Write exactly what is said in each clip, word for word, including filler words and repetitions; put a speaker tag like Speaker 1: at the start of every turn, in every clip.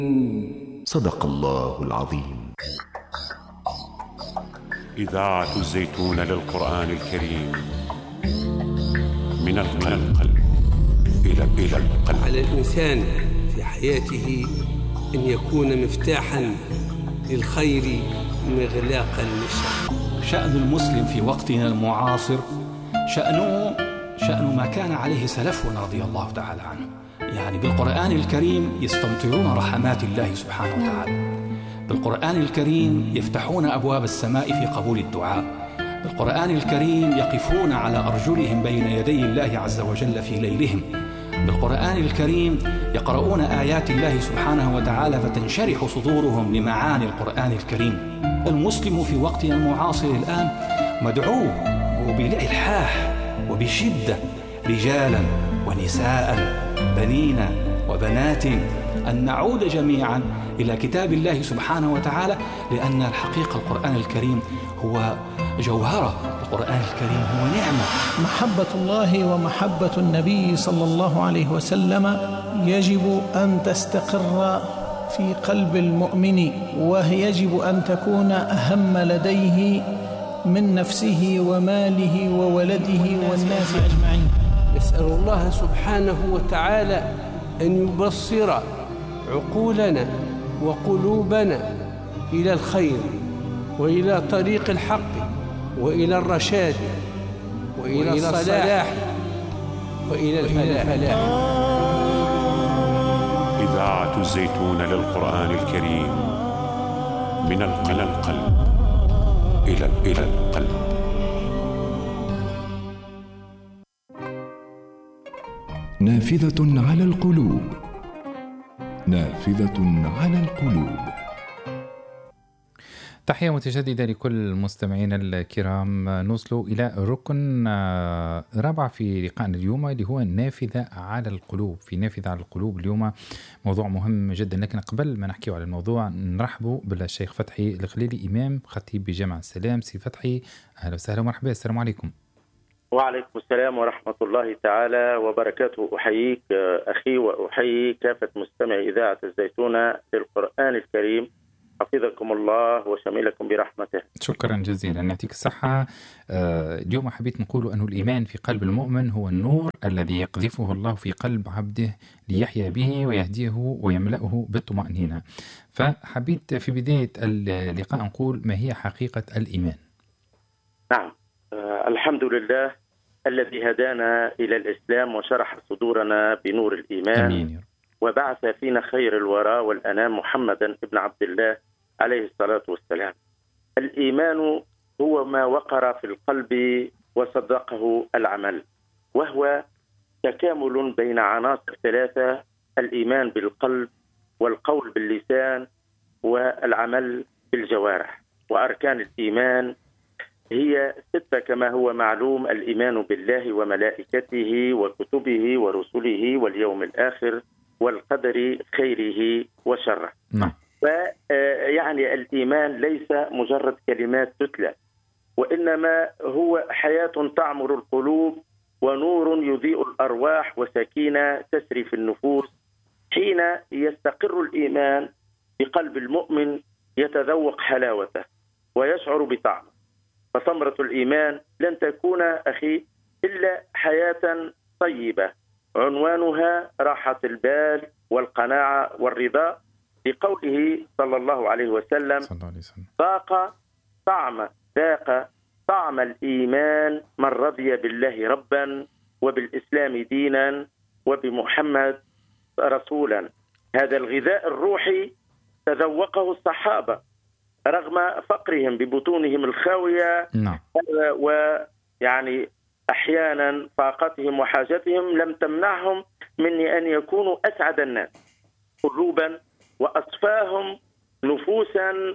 Speaker 1: صدق الله العظيم.
Speaker 2: إذاعة الزيتون للقرآن الكريم، من القلب إلى إلى القلب.
Speaker 3: على الإنسان في حياته أن يكون مفتاحا للخير مغلاقا للشر.
Speaker 4: شأن المسلم في وقتنا المعاصر شأنه شأن ما كان عليه سلفنا رضي الله تعالى عنه، يعني بالقرآن الكريم يستمطرون رحمات الله سبحانه وتعالى، بالقرآن الكريم يفتحون أبواب السماء في قبول الدعاء، بالقرآن الكريم يقفون على أرجلهم بين يدي الله عز وجل في ليلهم، بالقرآن الكريم يقرؤون آيات الله سبحانه وتعالى فتنشرح صدورهم لمعاني القرآن الكريم. المسلم في وقتنا المعاصر الآن مدعو وبالإلحاح وبشدة، رجالا ونساء، بنين وبنات، أن نعود جميعا إلى كتاب الله سبحانه وتعالى، لأن الحقيقة القرآن الكريم هو جوهرة، القرآن الكريم هو نعمة.
Speaker 5: محبة الله ومحبة النبي صلى الله عليه وسلم يجب أن تستقر في قلب المؤمن، ويجب أن تكون أهم لديه من نفسه وماله وولده والناس أجمعين.
Speaker 3: نسأل الله سبحانه وتعالى أن يبصر عقولنا وقلوبنا إلى الخير وإلى طريق الحق وإلى الرشاد وإلى الصلاح وإلى الفلاح.
Speaker 2: إذاعة الزيتون للقرآن الكريم، من القلب إلى إلى القلب.
Speaker 1: نافذة على القلوب، نافذة على القلوب.
Speaker 6: تحية متجددة لكل مستمعينا الكرام. نوصل إلى ركن رابع في لقائنا اليوم، اللي هو النافذة على القلوب. في نافذة على القلوب اليوم موضوع مهم جدا، لكن قبل ما نحكي على الموضوع نرحبوا بالشيخ فتحي الخليلي، إمام خطيب بجامع السلام. سي فتحي، أهلا وسهلا ومرحبا. السلام عليكم.
Speaker 7: وعليكم السلام ورحمة الله تعالى وبركاته. أحييك أخي وأحيي كافة مستمعي إذاعة الزيتون للقرآن الكريم، حفظكم الله وشملكم برحمته.
Speaker 6: شكرا جزيلا، يعطيك الصحة. اليوم حبيت نقول أنه الإيمان في قلب المؤمن هو النور الذي يقذفه الله في قلب عبده ليحيا به ويهديه ويملأه بالطمأنينة. فحبيت في بداية اللقاء نقول ما هي حقيقة الإيمان؟
Speaker 7: نعم، آه الحمد لله الذي هدانا إلى الإسلام وشرح صدورنا بنور الإيمان.
Speaker 6: أمين.
Speaker 7: وبعث فينا خير الورى والأنام محمدا ابن عبد الله عليه الصلاة والسلام. الإيمان هو ما وقر في القلب وصدقه العمل، وهو تكامل بين عناصر ثلاثة: الإيمان بالقلب والقول باللسان والعمل بالجوارح. وأركان الإيمان هي ستة كما هو معلوم: الإيمان بالله وملائكته وكتبه ورسله واليوم الآخر والقدر خيره وشره.
Speaker 6: نعم.
Speaker 7: فيعني الإيمان ليس مجرد كلمات تتلى، وإنما هو حياة تعمر القلوب ونور يضيء الأرواح وسكينة تسري في النفوس. حين يستقر الإيمان بقلب المؤمن يتذوق حلاوته ويشعر بطعمه. فثمرة الإيمان لن تكون أخي إلا حياة طيبة عنوانها راحة البال والقناعة والرضا، لقوله صلى الله عليه وسلم: ذاق طعم ذاق طعم الإيمان من رضي بالله ربا وبالإسلام دينا وبمحمد رسولا. هذا الغذاء الروحي تذوقه الصحابة رغم فقرهم ببطونهم الخاوية.
Speaker 6: نعم.
Speaker 7: ويعني أحيانا فاقتهم وحاجتهم لم تمنعهم من أن يكونوا أسعد الناس قلوبا وأصفاهم نفوسا.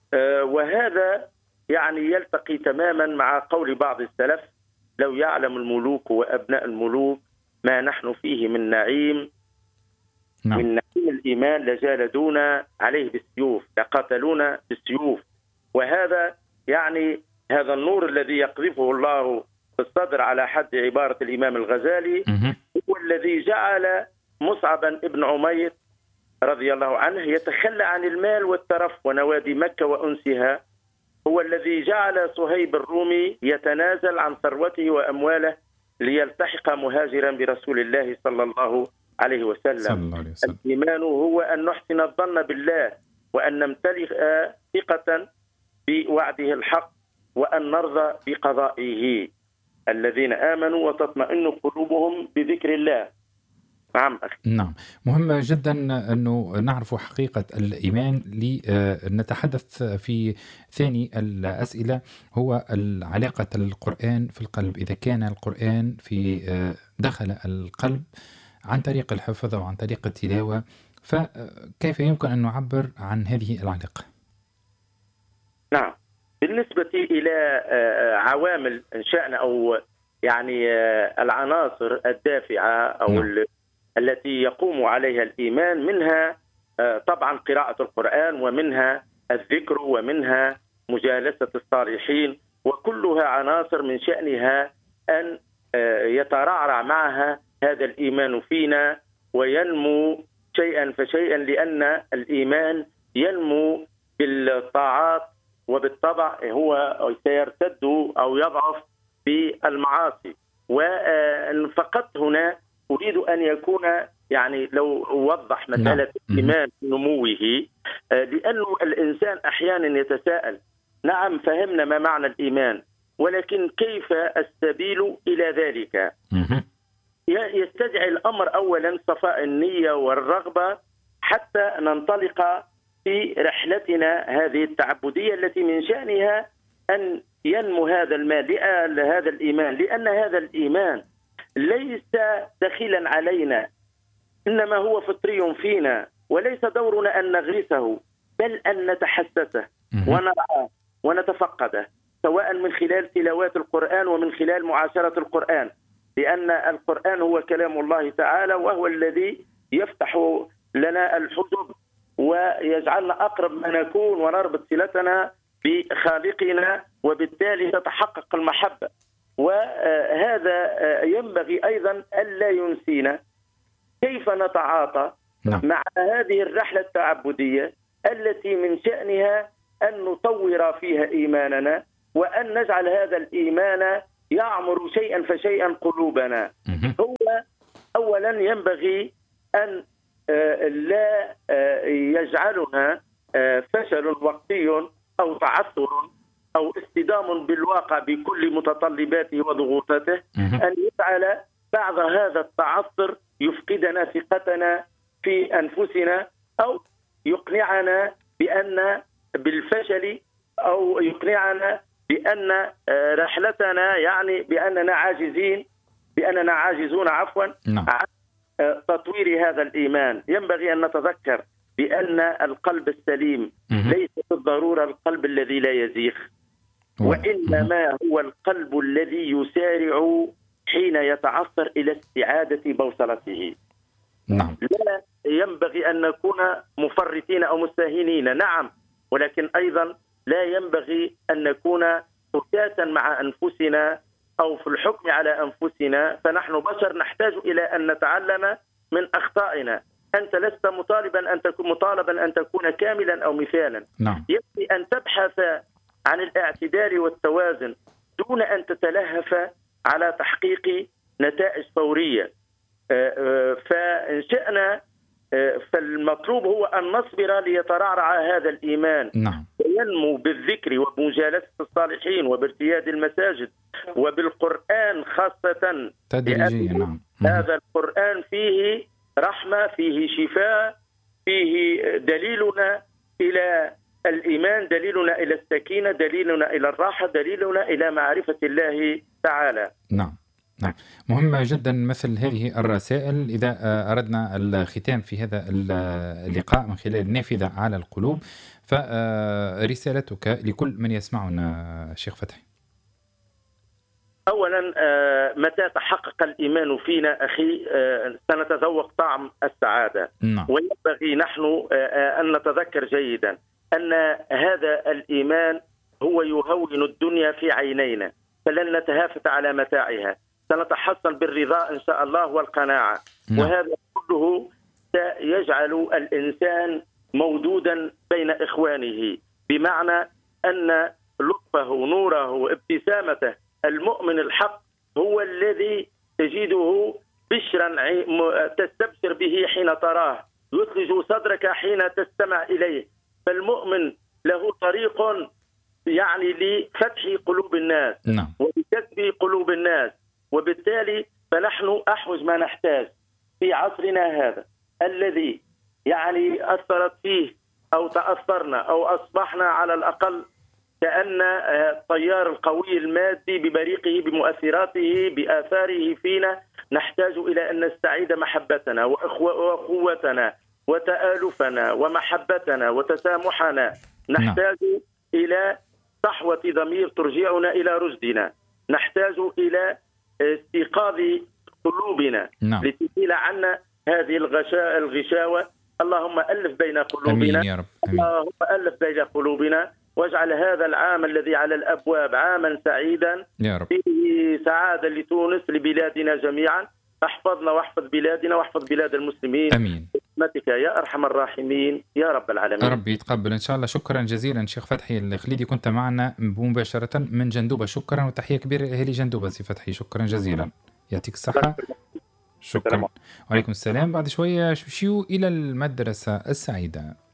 Speaker 7: وهذا يعني يلتقي تماما مع قول بعض السلف: لو يعلم الملوك وأبناء الملوك ما نحن فيه من نعيم
Speaker 6: نعم.
Speaker 7: من نعيم الإيمان لجالدونا عليه بالسيوف، لقاتلونا بالسيوف. وهذا يعني هذا النور الذي يقذفه الله في الصدر على حد عبارة الإمام الغزالي هو الذي جعل مصعب ابن عمير رضي الله عنه يتخلى عن المال والترف ونوادي مكة وأنسها، هو الذي جعل صهيب الرومي يتنازل عن ثروته وأمواله ليلتحق مهاجرا برسول الله صلى الله عليه وسلم.
Speaker 6: صلى الله عليه وسلم.
Speaker 7: الإيمان هو أن نحسن الظن بالله، وأن نمتلئ ثقة بوعده الحق، وأن نرضى بقضائه. الذين آمنوا وتطمئن قلوبهم بذكر الله. نعم أخي.
Speaker 6: نعم، مهم جدا أنه نعرف حقيقة الإيمان. لنتحدث في ثاني الأسئلة هو علاقة القرآن في القلب. إذا كان القرآن في دخل القلب عن طريق الحفظ أو عن طريق التلاوة، فكيف يمكن أن نعبر عن هذه العلاقة؟
Speaker 7: نعم، بالنسبة إلى عوامل إنشائنا أو يعني العناصر الدافعة أو نعم. التي يقوم عليها الإيمان، منها طبعا قراءة القرآن، ومنها الذكر، ومنها مجالسة الصالحين، وكلها عناصر من شأنها أن يترعرع معها هذا الإيمان فينا وينمو شيئا فشيئا، لأن الإيمان ينمو بالطاعات، وبالطبع هو سيرتد أو يضعف بالمعاصي. وفقط هنا أريد أن يكون يعني لو أوضح مسألة الإيمان نموه، لأنه الإنسان أحيانا يتساءل، نعم فهمنا ما معنى الإيمان، ولكن كيف السبيل إلى ذلك؟ يستدعي الأمر أولا صفاء النية والرغبة حتى ننطلق في رحلتنا هذه التعبدية، التي من شأنها أن ينمو هذا المال هذا الإيمان، لأن هذا الإيمان ليس دخيلا علينا، إنما هو فطري فينا، وليس دورنا أن نغرسه، بل أن نتحسسه ونرعاه ونتفقده، سواء من خلال تلاوات القرآن ومن خلال معاشرة القرآن، لأن القرآن هو كلام الله تعالى، وهو الذي يفتح لنا الحجب ويجعلنا أقرب ما نكون ونربط صلتنا بخالقنا، وبالتالي تتحقق المحبة. وهذا ينبغي أيضا ألا ينسينا كيف نتعاطى نعم. مع هذه الرحلة التعبدية التي من شأنها أن نطور فيها إيماننا، وأن نجعل هذا الإيمان يعمر شيئا فشيئا قلوبنا. هو أولا ينبغي أن لا يجعلنا فشل وقتي أو تعثر أو اصطدام بالواقع بكل متطلباته وضغوطاته، أن يجعل بعض هذا التعثر يفقدنا ثقتنا في أنفسنا، أو يقنعنا بأن بالفشل، أو يقنعنا بأن رحلتنا يعني بأننا عاجزين بأننا عاجزون عفوا
Speaker 6: نعم.
Speaker 7: عن تطوير هذا الإيمان. ينبغي أن نتذكر بأن القلب السليم ليس بالضرورة القلب الذي لا يزيغ، وإنما هو القلب الذي يسارع حين يتعثر إلى استعادة بوصلته.
Speaker 6: نعم.
Speaker 7: لا ينبغي أن نكون مفرطين أو مستهينين، نعم، ولكن أيضا لا ينبغي أن نكون فتاتا مع أنفسنا أو في الحكم على أنفسنا، فنحن بشر نحتاج إلى أن نتعلم من أخطائنا. أنت لست مطالبا أن تكون مطالبا أن تكون كاملا أو مثالا.
Speaker 6: نعم.
Speaker 7: يكفي أن تبحث عن الاعتدال والتوازن دون أن تتلهف على تحقيق نتائج فورية. فإن شئنا فالمطلوب هو أن نصبر ليترعرع هذا الإيمان.
Speaker 6: نعم.
Speaker 7: وينمو بالذكر وبمجالسة الصالحين وبارتياد المساجد وبالقرآن خاصة،
Speaker 6: تدريجيا. نعم.
Speaker 7: هذا القرآن فيه رحمة، فيه شفاء، فيه دليلنا إلى الإيمان، دليلنا إلى السكينة، دليلنا إلى الراحة، دليلنا إلى معرفة الله تعالى.
Speaker 6: نعم. نعم، مهمة جدا مثل هذه الرسائل. إذا أردنا الختام في هذا اللقاء من خلال النافذة على القلوب، فرسالتك لكل من يسمعنا شيخ فتحي.
Speaker 7: أولا، متى تحقق الإيمان فينا أخي سنتذوق طعم السعادة.
Speaker 6: نعم.
Speaker 7: وينبغي نحن أن نتذكر جيدا أن هذا الإيمان هو يهون الدنيا في عينينا، فلن نتهافت على متاعها، سنتحصل بالرضا إن شاء الله والقناعة.
Speaker 6: نعم.
Speaker 7: وهذا كله سيجعل الإنسان مودودا بين إخوانه، بمعنى أن لطفه، نوره، ابتسامته، المؤمن الحق هو الذي تجده بشرا تستبشر به حين تراه، يثلج صدرك حين تستمع إليه. فالمؤمن له طريق يعني لفتح قلوب الناس
Speaker 6: نعم.
Speaker 7: ولكسب قلوب الناس، وبالتالي فنحن أحوج ما نحتاج في عصرنا هذا الذي يعني أثرت فيه أو تأثرنا أو أصبحنا على الأقل كأن التيار القوي المادي ببريقه بمؤثراته بآثاره فينا، نحتاج إلى أن نستعيد محبتنا وأخوتنا وتآلفنا ومحبتنا وتسامحنا. نحتاج نعم. إلى صحوة ضمير ترجعنا إلى رشدنا، نحتاج إلى استيقاظ قلوبنا
Speaker 6: نعم.
Speaker 7: لتزيل عنا هذه الغشاء الغشاوة. اللهم ألف بين قلوبنا،
Speaker 6: أمين يا رب. أمين.
Speaker 7: اللهم ألف بين قلوبنا، واجعل هذا العام الذي على الأبواب عاما سعيدا
Speaker 6: يا رب.
Speaker 7: فيه سعادة لتونس لبلادنا جميعا. احفظنا واحفظ بلادنا واحفظ بلاد المسلمين.
Speaker 6: أمين.
Speaker 7: برحمتك يا أرحم الراحمين يا رب العالمين.
Speaker 6: ربي يتقبل إن شاء الله. شكرا جزيلا شيخ فتحي الخليدي، كنت معنا مباشرة من جندوبة. شكرا وتحية كبيرة لأهالي جندوبة. سي فتحي شكرا جزيلا، يعطيك الصحة. شكرا. وعليكم السلام. بعد شوية شو إلى المدرسة السعيدة.